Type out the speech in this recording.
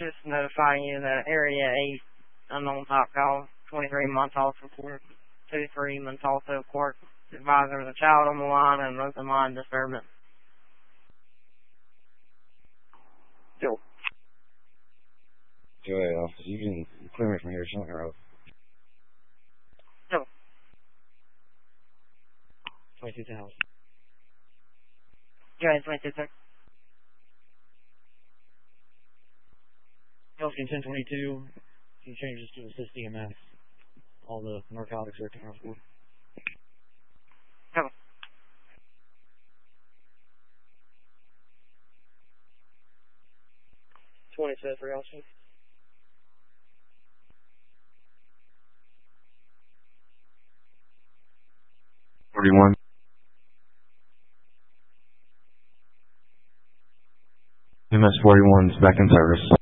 just notifying you that Area 8, unknown top call, 23 Montauk report, 23 Montauk Court, advisor of the child on the line and open line disturbance. Yo. Joy, officer, you can clear me from here, Shelton Road. Yo. 22,000. Go ahead, 22, sir. Elskin 1022, he changes to assist EMS. All the narcotics are accounted for. Go. 23 Elskin. $41. MS 41 is back in service.